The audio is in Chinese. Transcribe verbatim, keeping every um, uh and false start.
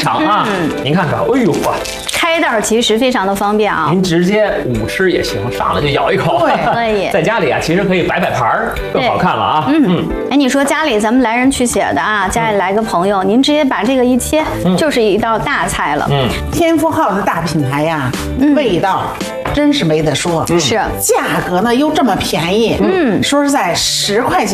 场啊。嗯、您看看，哎呦哇！ 开袋其实非常的方便啊， 您直接午吃也行，上来就咬一口。 对，可以。 在家里啊，其实可以摆摆盘儿，更好看了啊。 嗯嗯。哎，你说家里咱们来人去写的啊，家里来个朋友，您直接把这个一切，嗯、就是一道大菜了。 嗯，天福号的大品牌呀，嗯、味道真是没得说。 是， 价格呢又这么便宜。嗯，说实在，十块钱。